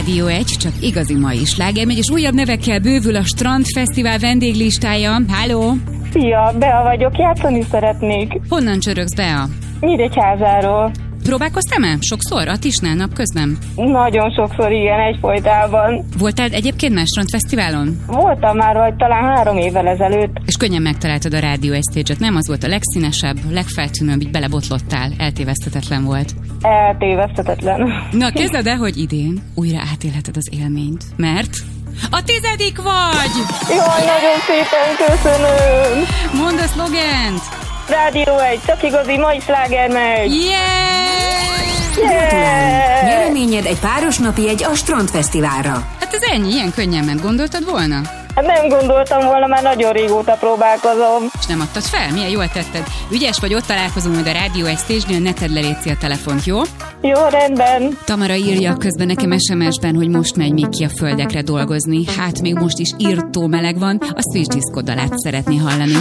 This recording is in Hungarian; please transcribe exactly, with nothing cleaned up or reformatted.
Rádió egy, csak igazi mai sláger megy, és újabb nevekkel bővül a Strandfesztivál vendéglistája. Háló! Szia, Bea vagyok, játszani szeretnék. Honnan csörögsz, Bea? Nyíregyházáról. Próbálkoztam-e? Sokszor? A Tisnál napközben? Nagyon sokszor, igen, egyfolytában. Voltál egyébként más Strandfesztiválon? Voltam már, vagy talán három évvel ezelőtt. És könnyen megtaláltad a Rádió egy stage-et, nem? Az volt a legszínesebb, legfeltűnőbb, így belebotlottál, eltéveszthetetlen volt. Eltéveszthetetlen. Na, kezded el, hogy idén újra átélheted az élményt, mert a tizedik vagy! Jaj, nagyon szépen köszönöm! Mondd a szlogent! Rádió egy, csak igazi mai sláger megy! Yeah! Yeah! Nyereményed egy páros napi jegy a Strandfesztiválra. Hát ez ennyi, ilyen könnyen ment, gondoltad volna? Hát nem gondoltam volna, már nagyon régóta próbálkozom. És nem adtad fel? Milyen jól tetted. Ügyes vagy, ott találkozunk majd a Rádió egy stage-nél, ne tedd le létszi a telefont, jó? Jó, rendben. Tamara írja közben nekem es em es-ben, hogy most megy még ki a földekre dolgozni. Hát még most is írtó meleg van, a Switch Disco dalát szeretné hallani.